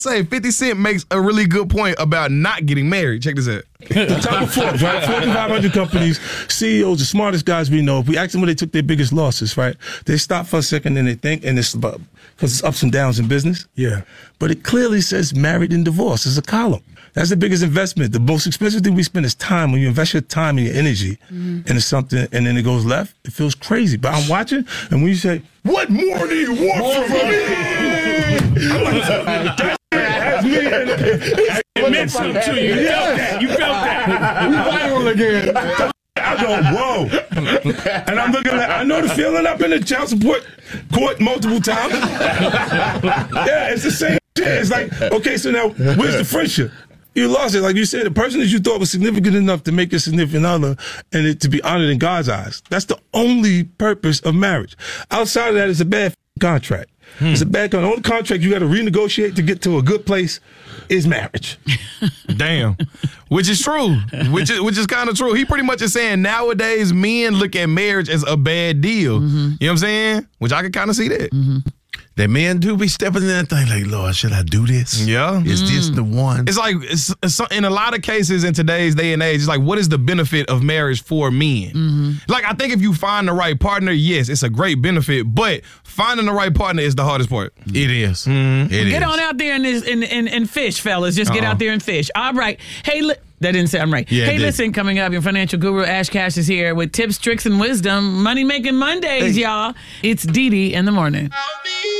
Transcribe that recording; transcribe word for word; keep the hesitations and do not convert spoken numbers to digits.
Say fifty Cent makes a really good point about not getting married. Check this out. The top of Forbes, right? Fortune five hundred companies, C E Os, the smartest guys we know. If we ask them when they took their biggest losses, right? They stop for a second and they think, and it's about because it's ups and downs in business. Yeah. But it clearly says married and divorced. It's a column. That's the biggest investment. The most expensive thing we spend is time. When you invest your time and your energy mm. into something and then it goes left, it feels crazy. But I'm watching, and when you say, "What more do you want more from me?" I'm like, that's me. It meant something to you. You felt that. You felt that. We viral again. I go, whoa. And I'm looking at, I know the feeling. I've been in child support court multiple times. Yeah, it's the same shit. It's like, okay, so now, where's the friendship? You lost it. Like you said, the person that you thought was significant enough to make a significant other and it to be honored in God's eyes. That's the only purpose of marriage. Outside of that, it's a bad contract. Hmm. It's a bad contract. The only contract you got to renegotiate to get to a good place is marriage. Damn. Which is true. Which is which is kind of true. He pretty much is saying nowadays men look at marriage as a bad deal. Mm-hmm. You know what I'm saying? Which I can kind of see that. Mm-hmm. That men do be stepping in that thing like, Lord, should I do this? Yeah. Is mm. this the one? It's like, it's, it's, in a lot of cases in today's day and age, it's like, what is the benefit of marriage for men? Mm-hmm. Like, I think if you find the right partner, yes, it's a great benefit, but finding the right partner is the hardest part. It is. Mm-hmm. It get is. on out there and, and, and, and fish, fellas. Just get Uh-oh. out there and fish. All right. Hey, li- that didn't sound right. Yeah, hey, listen, coming up, your financial guru, Ash Cash, is here with tips, tricks, and wisdom. Money Making Mondays, hey. y'all. It's Dee Dee in the morning.